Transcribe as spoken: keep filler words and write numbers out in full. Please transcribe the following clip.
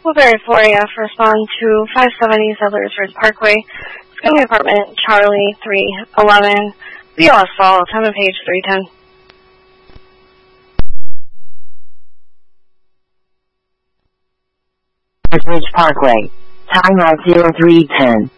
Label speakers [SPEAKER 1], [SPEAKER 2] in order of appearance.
[SPEAKER 1] Woodbury four A F respond to five seventy Settlers Ridge Parkway, Skinny Apartment, Charlie three eleven, B L S Fall, time of page three ten.
[SPEAKER 2] Ridge Parkway, time of zero three ten.